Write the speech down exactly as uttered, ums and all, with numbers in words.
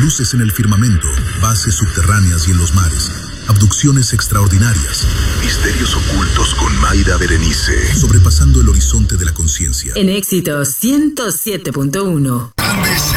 Luces en el firmamento, bases subterráneas y en los mares, abducciones extraordinarias, misterios ocultos con Mayra Berenice, sobrepasando el horizonte de la conciencia. En Éxitos ciento siete punto uno. Grandes